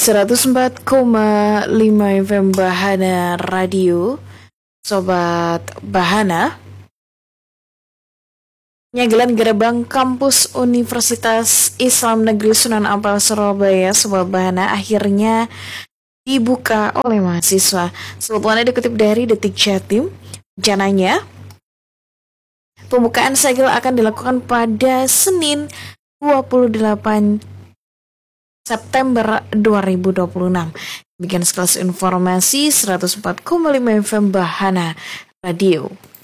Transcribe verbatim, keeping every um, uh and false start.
seratus empat koma lima F M Bahana Radio, Sobat Bahana. Nyagelan gerbang kampus Universitas Islam Negeri Sunan Ampel Surabaya, Sobat Bahana, akhirnya dibuka oleh mahasiswa. Sebelumnya dikutip dari Detik Jatim, rencananya pembukaan segel akan dilakukan pada Senin dua puluh delapan September dua ribu dua puluh enam. Demikian sekelas informasi seratus empat koma lima F M Bahana Radio.